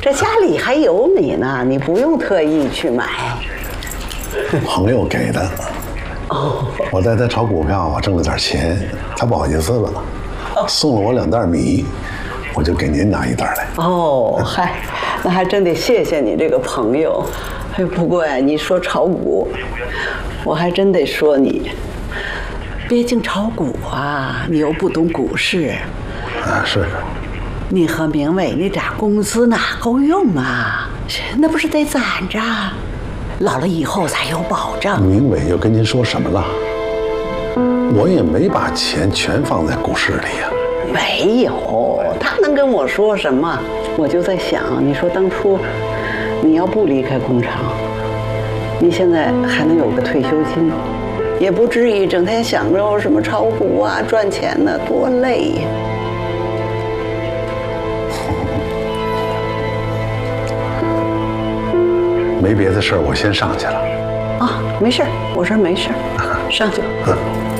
这家里还有你呢，你不用特意去买。 朋友给的。哦，我带他炒股票啊，挣了点钱，他不好意思了，送了我2袋米，我就给您拿1袋来。 哦，嗨，那还真得谢谢你这个朋友。哎，不过呀，你说炒股，我还真得说你，别净炒股啊，你又不懂股市。 啊，是。 你和明伟那点工资哪够用啊？那不是得攒着，老了以后才有保障。 明伟又跟您说什么了？我也没把钱全放在股市里呀。 没有，他能跟我说什么？我就在想，你说当初你要不离开工厂，你现在还能有个退休金，也不至于整天想着什么炒股啊赚钱呢，多累呀。 没别的事儿，我先上去了。 啊，没事，我说没事，上去。